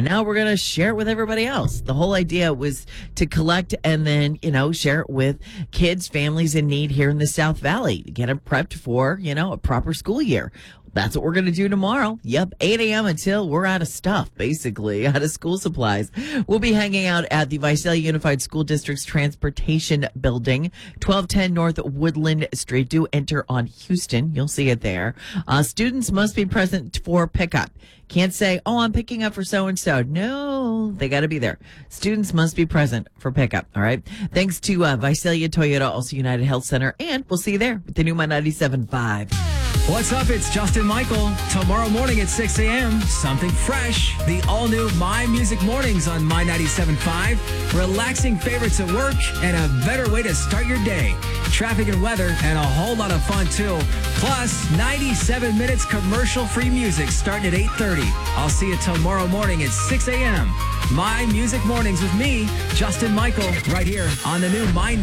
And now we're going to share it with everybody else. The whole idea was to collect and then, share it with kids, families in need here in the South Valley to get them prepped for, a proper school year. That's what we're going to do tomorrow. Yep, 8 a.m. until we're out of stuff, basically, out of school supplies. We'll be hanging out at the Visalia Unified School District's Transportation Building, 1210 North Woodland Street. Do enter on Houston. You'll see it there. Students must be present for pickup. Can't say, I'm picking up for so-and-so. No, they got to be there. Students must be present for pickup, all right? Thanks to Visalia Toyota, also United Health Center, and we'll see you there with the new My 97.5. What's up? It's Justin Michael. Tomorrow morning at 6 a.m., something fresh. The all-new My Music Mornings on My 97.5. Relaxing favorites at work and a better way to start your day. Traffic and weather and a whole lot of fun, too. Plus, 97 minutes commercial-free music starting at 8:30. I'll see you tomorrow morning at 6 a.m. My Music Mornings with me, Justin Michael, right here on the new My